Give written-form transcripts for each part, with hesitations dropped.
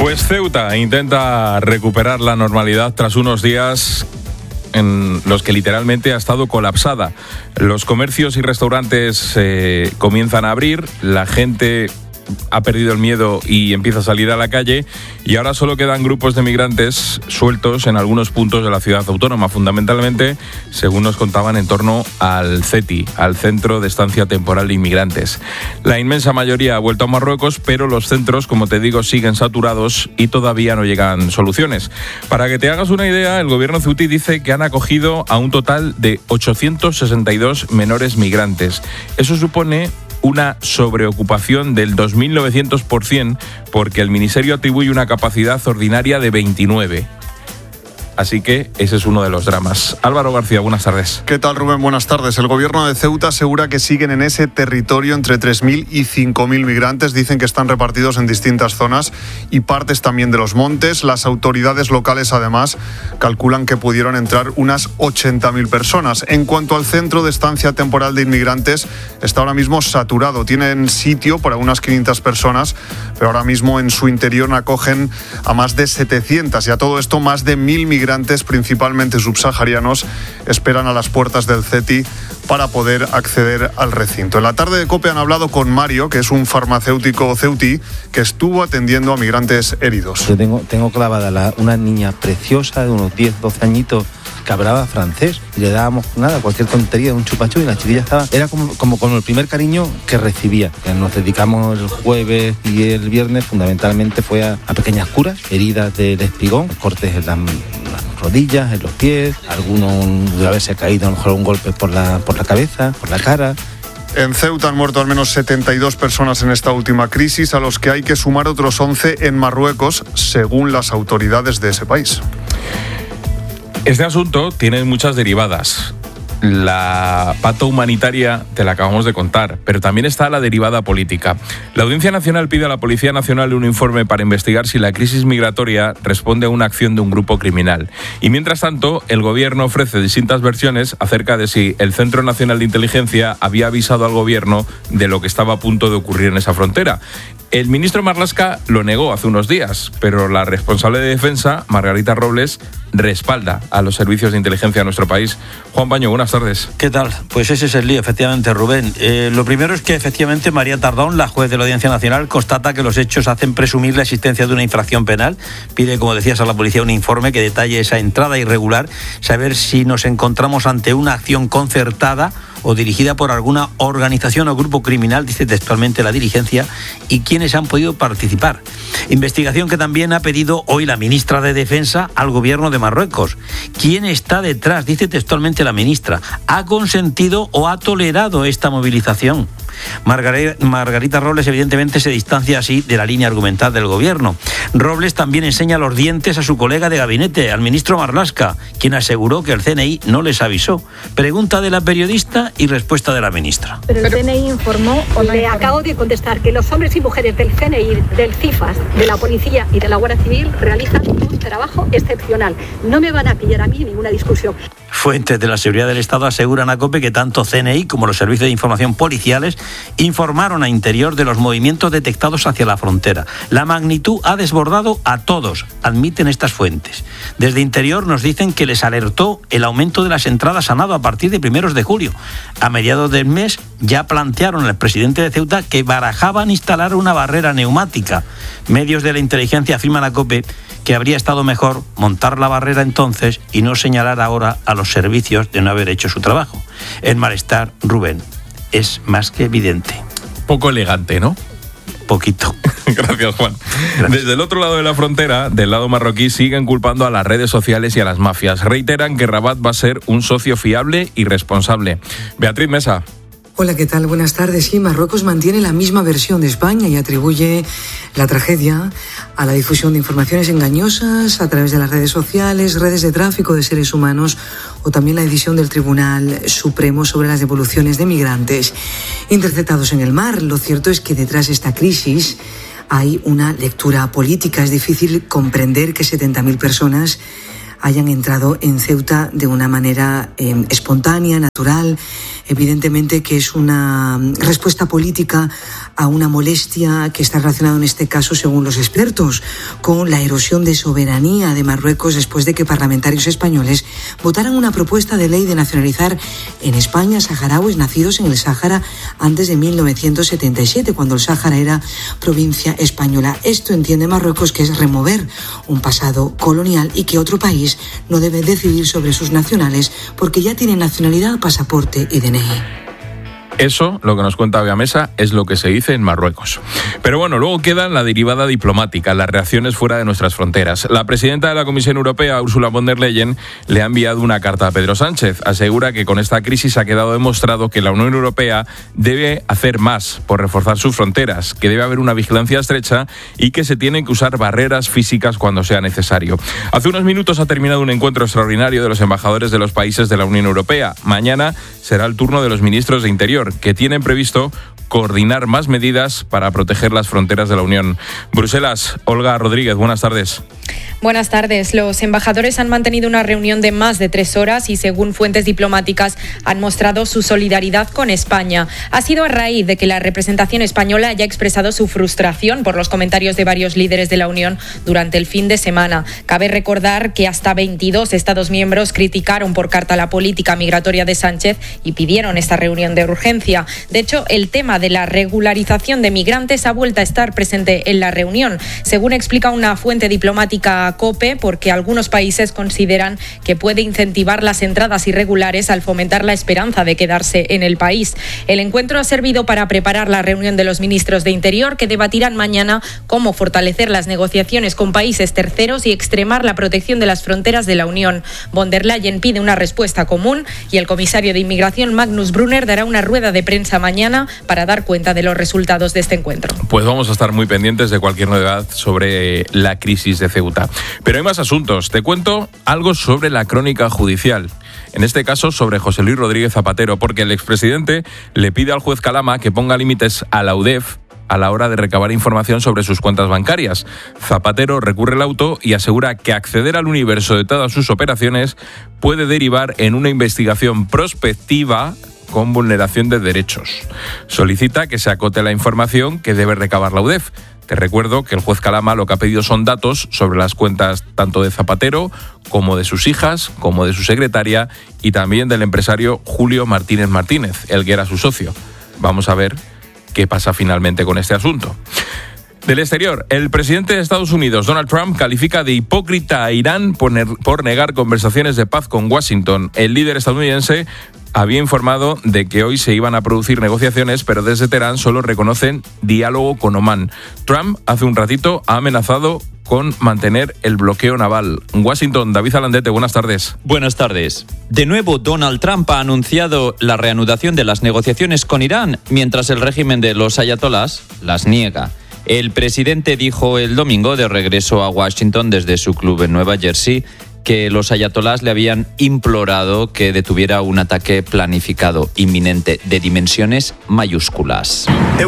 Pues Ceuta intenta recuperar la normalidad tras unos días en los que literalmente ha estado colapsada. Los comercios y restaurantes comienzan a abrir, la gente ha perdido el miedo y empieza a salir a la calle, y ahora solo quedan grupos de migrantes sueltos en algunos puntos de la ciudad autónoma, fundamentalmente, según nos contaban, en torno al CETI, al Centro de Estancia Temporal de Inmigrantes. La inmensa mayoría ha vuelto a Marruecos, pero los centros, como te digo, siguen saturados y todavía no llegan soluciones. Para que te hagas una idea, el gobierno ceutí dice que han acogido a un total de 862 menores migrantes. Eso supone una sobreocupación del 2.900%, porque el ministerio atribuye una capacidad ordinaria de 29. Así que ese es uno de los dramas. Álvaro García, buenas tardes. ¿Qué tal, Rubén? Buenas tardes. El gobierno de Ceuta asegura que siguen en ese territorio entre 3.000 y 5.000 migrantes. Dicen que están repartidos en distintas zonas y partes también de los montes. Las autoridades locales, además, calculan que pudieron entrar unas 80.000 personas. En cuanto al Centro de Estancia Temporal de Inmigrantes, está ahora mismo saturado. Tienen sitio para unas 500 personas, pero ahora mismo en su interior acogen a más de 700. Y a todo esto, más de 1.000 migrantes, principalmente subsaharianos, esperan a las puertas del CETI para poder acceder al recinto. En la tarde de COPE han hablado con Mario, que es un farmacéutico ceutí que estuvo atendiendo a migrantes heridos. Yo tengo clavada una niña preciosa de unos 10-12 añitos que hablaba francés, y le dábamos cualquier tontería, un chupachú, y la chiquilla era como con el primer cariño que recibía. Nos dedicamos el jueves y el viernes, fundamentalmente fue a pequeñas curas, heridas del espigón, cortes en las rodillas, en los pies, algunos de haberse caído, a lo mejor un golpe por la cabeza, por la cara. En Ceuta han muerto al menos 72 personas en esta última crisis, a los que hay que sumar otros 11 en Marruecos, según las autoridades de ese país. Este asunto tiene muchas derivadas. La pata humanitaria te la acabamos de contar, pero también está la derivada política. La Audiencia Nacional pide a la Policía Nacional un informe para investigar si la crisis migratoria responde a una acción de un grupo criminal. Y mientras tanto, el gobierno ofrece distintas versiones acerca de si el Centro Nacional de Inteligencia había avisado al gobierno de lo que estaba a punto de ocurrir en esa frontera. El ministro Marlaska lo negó hace unos días, pero la responsable de Defensa, Margarita Robles, respalda a los servicios de inteligencia de nuestro país. Juan Baño, buenas tardes. ¿Qué tal? Pues ese es el lío, efectivamente, Rubén. Lo primero es que, efectivamente, María Tardón, la juez de la Audiencia Nacional, constata que los hechos hacen presumir la existencia de una infracción penal. Pide, como decías, a la policía un informe que detalle esa entrada irregular, saber si nos encontramos ante una acción concertada o dirigida por alguna organización o grupo criminal, dice textualmente la diligencia, y quiénes han podido participar. Investigación que también ha pedido hoy la ministra de Defensa al gobierno de Marruecos. ¿Quién está detrás? Dice textualmente la ministra. ¿Ha consentido o ha tolerado esta movilización? Margarita Robles evidentemente se distancia así de la línea argumental del gobierno. Robles también enseña los dientes a su colega de gabinete, al ministro Marlaska, quien aseguró que el CNI no les avisó. Pregunta de la periodista y respuesta de la ministra. Pero el CNI informó, o le acabo de contestar, que los hombres y mujeres del CNI, del CIFAS, de la Policía y de la Guardia Civil realizan un trabajo excepcional. No me van a pillar a mí ninguna discusión. Fuentes de la seguridad del Estado aseguran a COPE que tanto CNI como los servicios de información policiales informaron a Interior de los movimientos detectados hacia la frontera. La magnitud ha desbordado a todos, admiten estas fuentes. Desde Interior nos dicen que les alertó el aumento de las entradas a nado a partir de 1 de julio. A mediados del mes ya plantearon al presidente de Ceuta que barajaban instalar una barrera neumática. Medios de la inteligencia afirman a COPE que habría estado mejor montar la barrera entonces y no señalar ahora a los servicios de no haber hecho su trabajo. El malestar, Rubén, es más que evidente. Poco elegante, ¿no? Poquito. Gracias, Juan. Gracias. Desde el otro lado de la frontera, del lado marroquí, siguen culpando a las redes sociales y a las mafias. Reiteran que Rabat va a ser un socio fiable y responsable. Beatriz Mesa. Hola, ¿qué tal? Buenas tardes. Sí, Marruecos mantiene la misma versión de España y atribuye la tragedia a la difusión de informaciones engañosas a través de las redes sociales, redes de tráfico de seres humanos o también la decisión del Tribunal Supremo sobre las devoluciones de migrantes interceptados en el mar. Lo cierto es que detrás de esta crisis hay una lectura política. Es difícil comprender que 70.000 personas hayan entrado en Ceuta de una manera espontánea, natural. Evidentemente que es una respuesta política a una molestia que está relacionada en este caso, según los expertos, con la erosión de soberanía de Marruecos después de que parlamentarios españoles votaran una propuesta de ley de nacionalizar en España saharauis nacidos en el Sáhara antes de 1977, cuando el Sáhara era provincia española. Esto entiende Marruecos que es remover un pasado colonial y que otro país no debe decidir sobre sus nacionales porque ya tienen nacionalidad, pasaporte y DNI. Eso, lo que nos cuenta Gamesa, es lo que se dice en Marruecos. Pero bueno, luego queda la derivada diplomática, las reacciones fuera de nuestras fronteras. La presidenta de la Comisión Europea, Ursula von der Leyen, le ha enviado una carta a Pedro Sánchez. Asegura que con esta crisis ha quedado demostrado que la Unión Europea debe hacer más por reforzar sus fronteras, que debe haber una vigilancia estrecha y que se tienen que usar barreras físicas cuando sea necesario. Hace unos minutos ha terminado un encuentro extraordinario de los embajadores de los países de la Unión Europea. Mañana será el turno de los ministros de Interior, que tienen previsto coordinar más medidas para proteger las fronteras de la Unión. Bruselas, Olga Rodríguez, buenas tardes. Buenas tardes. Los embajadores han mantenido una reunión de más de 3 horas y, según fuentes diplomáticas, han mostrado su solidaridad con España. Ha sido a raíz de que la representación española haya expresado su frustración por los comentarios de varios líderes de la Unión durante el fin de semana. Cabe recordar que hasta 22 Estados miembros criticaron por carta la política migratoria de Sánchez y pidieron esta reunión de urgencia. De hecho, el tema de la regularización de migrantes ha vuelto a estar presente en la reunión, según explica una fuente diplomática a COPE, porque algunos países consideran que puede incentivar las entradas irregulares al fomentar la esperanza de quedarse en el país. El encuentro ha servido para preparar la reunión de los ministros de Interior, que debatirán mañana cómo fortalecer las negociaciones con países terceros y extremar la protección de las fronteras de la Unión. Von der Leyen pide una respuesta común y el comisario de Inmigración, Magnus Brunner, dará una rueda de prensa mañana para dar cuenta de los resultados de este encuentro. Pues vamos a estar muy pendientes de cualquier novedad sobre la crisis de Ceuta. Pero hay más asuntos. Te cuento algo sobre la crónica judicial. En este caso, sobre José Luis Rodríguez Zapatero, porque el expresidente le pide al juez Calama que ponga límites a la UDEF a la hora de recabar información sobre sus cuentas bancarias. Zapatero recurre el auto y asegura que acceder al universo de todas sus operaciones puede derivar en una investigación prospectiva con vulneración de derechos. Solicita que se acote la información que debe recabar la UDEF. Te recuerdo que el juez Calama lo que ha pedido son datos sobre las cuentas tanto de Zapatero como de sus hijas, como de su secretaria y también del empresario Julio Martínez Martínez, el que era su socio. Vamos a ver qué pasa finalmente con este asunto. Del exterior, el presidente de Estados Unidos, Donald Trump, califica de hipócrita a Irán por negar conversaciones de paz con Washington. El líder estadounidense había informado de que hoy se iban a producir negociaciones, pero desde Teherán solo reconocen diálogo con Omán. Trump hace un ratito ha amenazado con mantener el bloqueo naval. Washington, David Alandete, buenas tardes. Buenas tardes. De nuevo, Donald Trump ha anunciado la reanudación de las negociaciones con Irán, mientras el régimen de los ayatolás las niega. El presidente dijo el domingo, de regreso a Washington desde su club en Nueva Jersey, que los ayatolás le habían implorado que detuviera un ataque planificado inminente de dimensiones mayúsculas.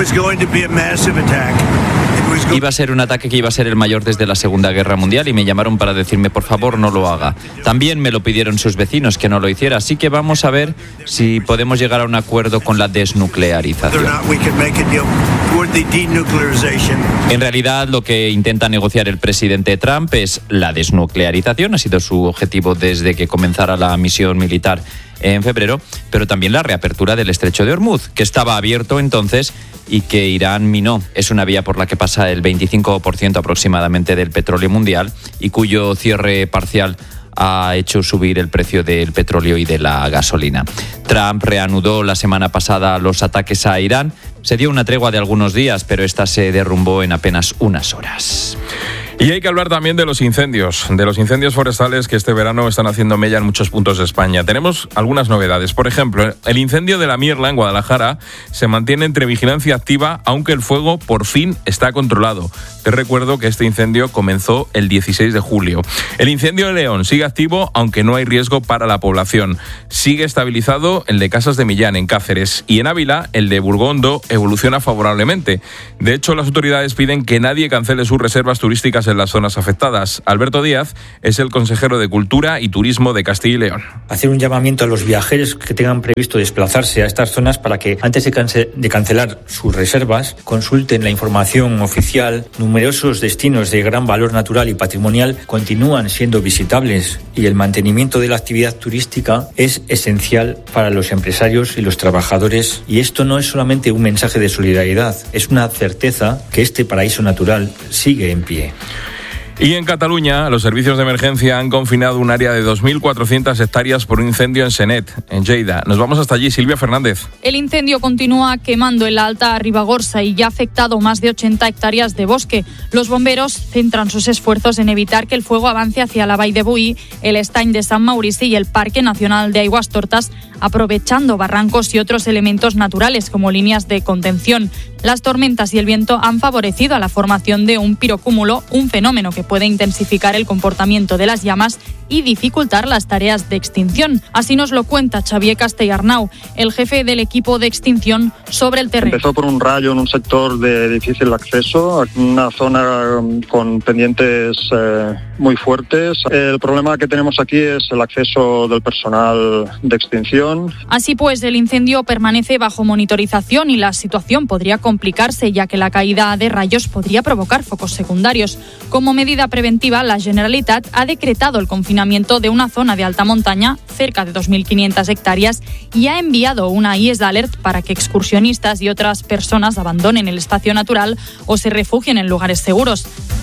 Iba a ser un ataque que iba a ser el mayor desde la Segunda Guerra Mundial y me llamaron para decirme, por favor, no lo haga. También me lo pidieron sus vecinos que no lo hiciera, así que vamos a ver si podemos llegar a un acuerdo con la desnuclearización. En realidad, lo que intenta negociar el presidente Trump es la desnuclearización, ha sido su objetivo desde que comenzara la misión militar en febrero, pero también la reapertura del estrecho de Hormuz, que estaba abierto entonces y que Irán minó. Es una vía por la que pasa el 25% aproximadamente del petróleo mundial y cuyo cierre parcial ha hecho subir el precio del petróleo y de la gasolina. Trump reanudó la semana pasada los ataques a Irán. Se dio una tregua de algunos días, pero esta se derrumbó en apenas unas horas. Y hay que hablar también de los incendios forestales que este verano están haciendo mella en muchos puntos de España. Tenemos algunas novedades. Por ejemplo, el incendio de la Mierla en Guadalajara se mantiene entre vigilancia activa, aunque el fuego por fin está controlado. Te recuerdo que este incendio comenzó el 16 de julio. El incendio de León sigue activo, aunque no hay riesgo para la población. Sigue estabilizado el de Casas de Millán, en Cáceres, y en Ávila, el de Burgondo, evoluciona favorablemente. De hecho, las autoridades piden que nadie cancele sus reservas turísticas en las zonas afectadas. Alberto Díaz es el consejero de Cultura y Turismo de Castilla y León. Hacer un llamamiento a los viajeros que tengan previsto desplazarse a estas zonas para que antes de cancelar sus reservas consulten la información oficial. Numerosos destinos de gran valor natural y patrimonial continúan siendo visitables y el mantenimiento de la actividad turística es esencial para los empresarios y los trabajadores, y esto no es solamente un mensaje de solidaridad, es una certeza que este paraíso natural sigue en pie. Y en Cataluña, los servicios de emergencia han confinado un área de 2.400 hectáreas por un incendio en Senet, en Lleida. Nos vamos hasta allí, Silvia Fernández. El incendio continúa quemando en la Alta Ribagorça y ya ha afectado más de 80 hectáreas de bosque. Los bomberos centran sus esfuerzos en evitar que el fuego avance hacia la Vall de Boí, el Estany de Sant Maurici y el Parque Nacional de Aigüestortes, aprovechando barrancos y otros elementos naturales como líneas de contención. Las tormentas y el viento han favorecido a la formación de un pirocúmulo, un fenómeno que puede intensificar el comportamiento de las llamas y dificultar las tareas de extinción. Así nos lo cuenta Xavier Castellarnau, el jefe del equipo de extinción sobre el terreno. Empezó por un rayo en un sector de difícil acceso, una zona con pendientes muy fuertes. El problema que tenemos aquí es el acceso del personal de extinción. Así pues, el incendio permanece bajo monitorización y la situación podría complicarse, ya que la caída de rayos podría provocar focos secundarios. Como medida preventiva, la Generalitat ha decretado el confinamiento de una zona de alta montaña, cerca de 2.500 hectáreas, y ha enviado una IES Alert para que excursionistas y otras personas abandonen el espacio natural o se refugien en lugares seguros.